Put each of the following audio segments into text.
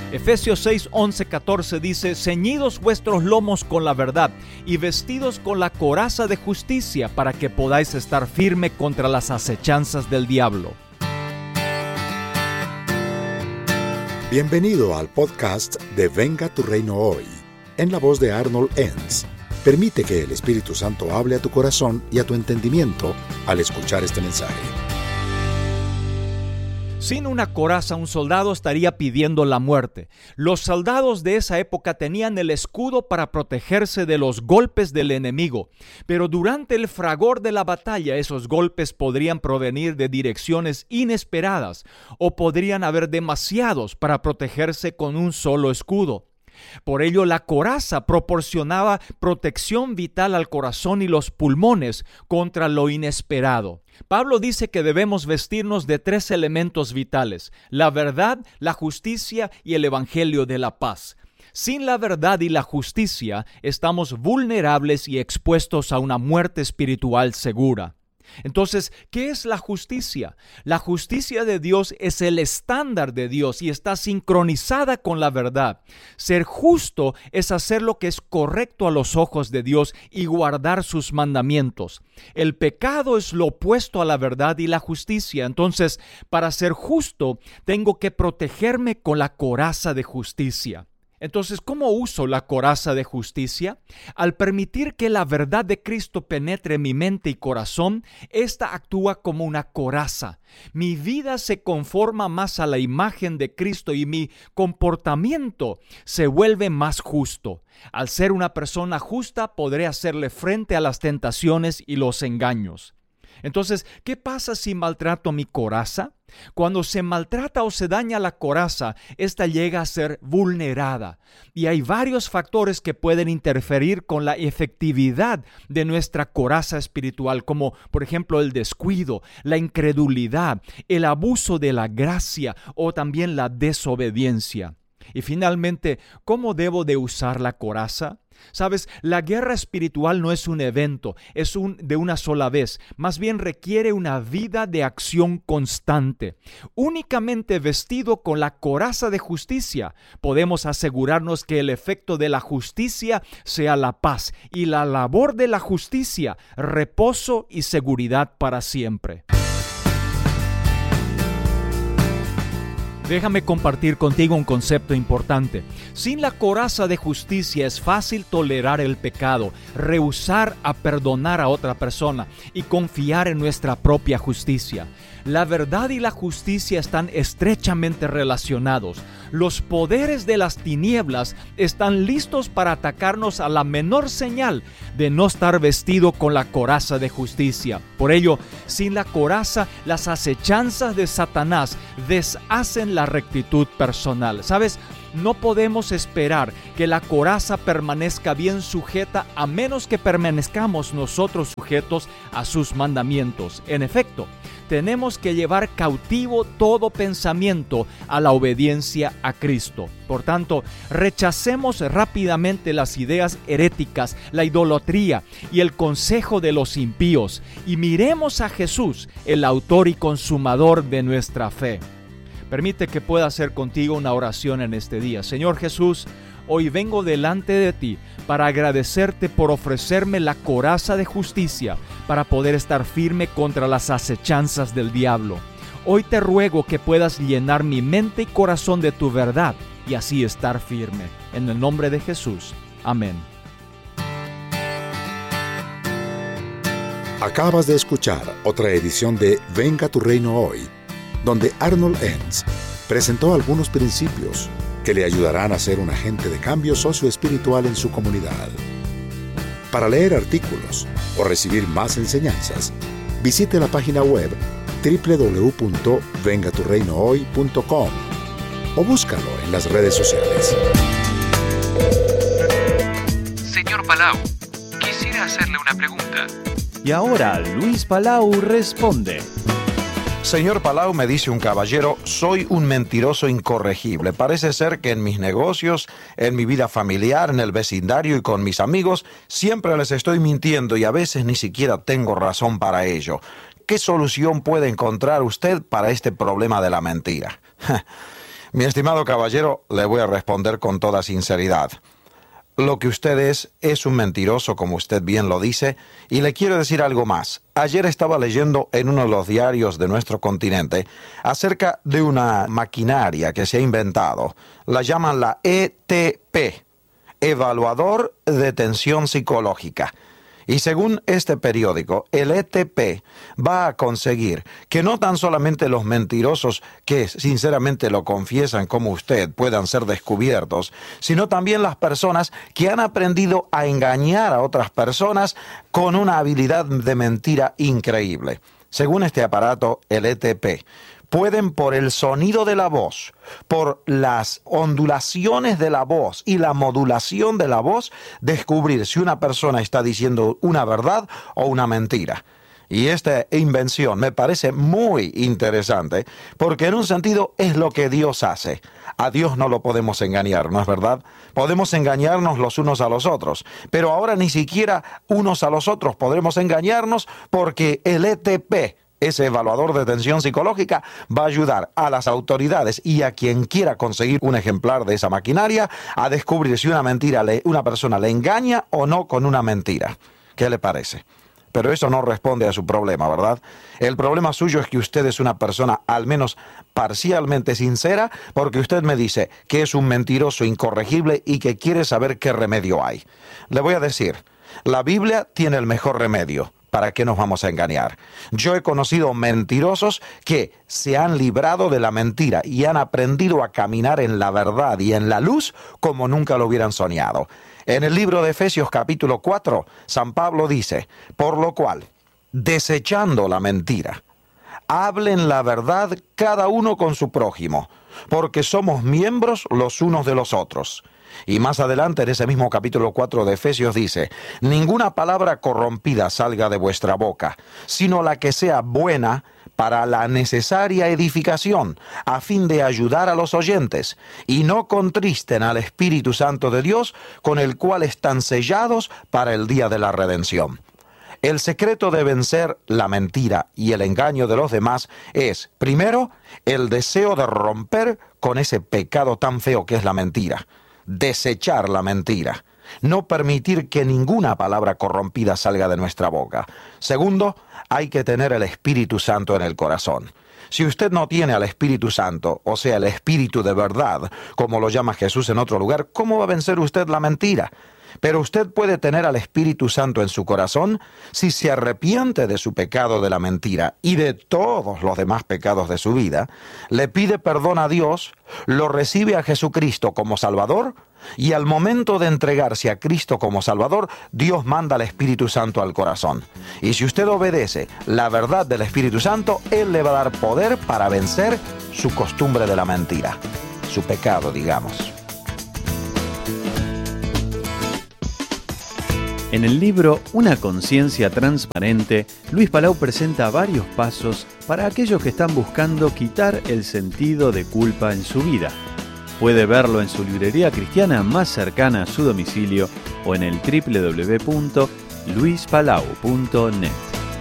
Efesios 6, 11, 14 dice: ceñidos vuestros lomos con la verdad y vestidos con la coraza de justicia, para que podáis estar firme contra las acechanzas del diablo. Bienvenido al podcast de Venga tu Reino Hoy, en la voz de Arnold Enns. Permite que el Espíritu Santo hable a tu corazón y a tu entendimiento al escuchar este mensaje. Sin una coraza, un soldado estaría pidiendo la muerte. Los soldados de esa época tenían el escudo para protegerse de los golpes del enemigo, pero durante el fragor de la batalla, esos golpes podrían provenir de direcciones inesperadas o podrían haber demasiados para protegerse con un solo escudo. Por ello, la coraza proporcionaba protección vital al corazón y los pulmones contra lo inesperado. Pablo dice que debemos vestirnos de 3 elementos vitales: la verdad, la justicia y el evangelio de la paz. Sin la verdad y la justicia, estamos vulnerables y expuestos a una muerte espiritual segura. Entonces, ¿qué es la justicia? La justicia de Dios es el estándar de Dios y está sincronizada con la verdad. Ser justo es hacer lo que es correcto a los ojos de Dios y guardar sus mandamientos. El pecado es lo opuesto a la verdad y la justicia. Entonces, para ser justo, tengo que protegerme con la coraza de justicia. Entonces, ¿cómo uso la coraza de justicia? Al permitir que la verdad de Cristo penetre mi mente y corazón, esta actúa como una coraza. Mi vida se conforma más a la imagen de Cristo y mi comportamiento se vuelve más justo. Al ser una persona justa, podré hacerle frente a las tentaciones y los engaños. Entonces, ¿qué pasa si maltrato mi coraza? Cuando se maltrata o se daña la coraza, esta llega a ser vulnerada. Y hay varios factores que pueden interferir con la efectividad de nuestra coraza espiritual, como por ejemplo el descuido, la incredulidad, el abuso de la gracia o también la desobediencia. Y finalmente, ¿cómo debo de usar la coraza? Sabes, la guerra espiritual no es un evento, es de una sola vez. Más bien requiere una vida de acción constante. Únicamente vestido con la coraza de justicia, podemos asegurarnos que el efecto de la justicia sea la paz y la labor de la justicia, reposo y seguridad para siempre. Déjame compartir contigo un concepto importante. Sin la coraza de justicia es fácil tolerar el pecado, rehusar a perdonar a otra persona y confiar en nuestra propia justicia. La verdad y la justicia están estrechamente relacionados. Los poderes de las tinieblas están listos para atacarnos a la menor señal de no estar vestido con la coraza de justicia. Por ello, sin la coraza, las acechanzas de Satanás deshacen la rectitud personal. ¿Sabes? No podemos esperar que la coraza permanezca bien sujeta a menos que permanezcamos nosotros sujetos a sus mandamientos. En efecto, tenemos que llevar cautivo todo pensamiento a la obediencia a Cristo. Por tanto, rechacemos rápidamente las ideas heréticas, la idolatría y el consejo de los impíos y miremos a Jesús, el autor y consumador de nuestra fe. Permite que pueda hacer contigo una oración en este día. Señor Jesús, hoy vengo delante de ti para agradecerte por ofrecerme la coraza de justicia para poder estar firme contra las acechanzas del diablo. Hoy te ruego que puedas llenar mi mente y corazón de tu verdad y así estar firme. En el nombre de Jesús. Amén. Acabas de escuchar otra edición de Venga tu Reino Hoy, donde Arnold Enns presentó algunos principios que le ayudarán a ser un agente de cambio socioespiritual en su comunidad. Para leer artículos o recibir más enseñanzas, visite la página web www.vengaturreinohoy.com o búscalo en las redes sociales. Señor Palau, quisiera hacerle una pregunta. Y ahora Luis Palau responde. Señor Palau, me dice un caballero, soy un mentiroso incorregible. Parece ser que en mis negocios, en mi vida familiar, en el vecindario y con mis amigos, siempre les estoy mintiendo y a veces ni siquiera tengo razón para ello. ¿Qué solución puede encontrar usted para este problema de la mentira? Mi estimado caballero, le voy a responder con toda sinceridad. Lo que usted es un mentiroso, como usted bien lo dice, y le quiero decir algo más. Ayer estaba leyendo en uno de los diarios de nuestro continente acerca de una maquinaria que se ha inventado. La llaman la ETP, Evaluador de Tensión Psicológica. Y según este periódico, el ETP va a conseguir que no tan solamente los mentirosos que sinceramente lo confiesan como usted puedan ser descubiertos, sino también las personas que han aprendido a engañar a otras personas con una habilidad de mentira increíble. Según este aparato, el ETP, pueden por el sonido de la voz, por las ondulaciones de la voz y la modulación de la voz, descubrir si una persona está diciendo una verdad o una mentira. Y esta invención me parece muy interesante porque en un sentido es lo que Dios hace. A Dios no lo podemos engañar, ¿no es verdad? Podemos engañarnos los unos a los otros, pero ahora ni siquiera unos a los otros podremos engañarnos porque el ETP, ese evaluador de tensión psicológica, va a ayudar a las autoridades y a quien quiera conseguir un ejemplar de esa maquinaria a descubrir si una persona le engaña o no con una mentira. ¿Qué le parece? Pero eso no responde a su problema, ¿verdad? El problema suyo es que usted es una persona al menos parcialmente sincera porque usted me dice que es un mentiroso incorregible y que quiere saber qué remedio hay. Le voy a decir, la Biblia tiene el mejor remedio. ¿Para qué nos vamos a engañar? Yo he conocido mentirosos que se han librado de la mentira y han aprendido a caminar en la verdad y en la luz como nunca lo hubieran soñado. En el libro de Efesios capítulo 4, San Pablo dice, por lo cual, desechando la mentira, hablen la verdad cada uno con su prójimo, porque somos miembros los unos de los otros. Y más adelante en ese mismo capítulo 4 de Efesios dice, ninguna palabra corrompida salga de vuestra boca, sino la que sea buena para la necesaria edificación, a fin de ayudar a los oyentes, y no contristen al Espíritu Santo de Dios, con el cual están sellados para el día de la redención. El secreto de vencer la mentira y el engaño de los demás es, primero, el deseo de romper con ese pecado tan feo que es la mentira. Desechar la mentira, no permitir que ninguna palabra corrompida salga de nuestra boca. Segundo, hay que tener el Espíritu Santo en el corazón. Si usted no tiene al Espíritu Santo, o sea, el Espíritu de verdad, como lo llama Jesús en otro lugar, ¿cómo va a vencer usted la mentira? Pero usted puede tener al Espíritu Santo en su corazón si se arrepiente de su pecado de la mentira y de todos los demás pecados de su vida, le pide perdón a Dios, lo recibe a Jesucristo como Salvador y al momento de entregarse a Cristo como Salvador, Dios manda al Espíritu Santo al corazón. Y si usted obedece la verdad del Espíritu Santo, Él le va a dar poder para vencer su costumbre de la mentira, su pecado, digamos. En el libro Una conciencia transparente, Luis Palau presenta varios pasos para aquellos que están buscando quitar el sentido de culpa en su vida. Puede verlo en su librería cristiana más cercana a su domicilio o en el www.luispalau.net.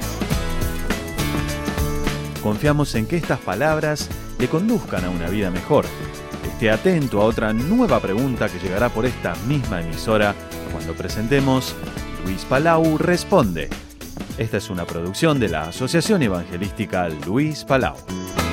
Confiamos en que estas palabras le conduzcan a una vida mejor. Esté atento a otra nueva pregunta que llegará por esta misma emisora cuando presentemos Luis Palau Responde. Esta es una producción de la Asociación Evangelística Luis Palau.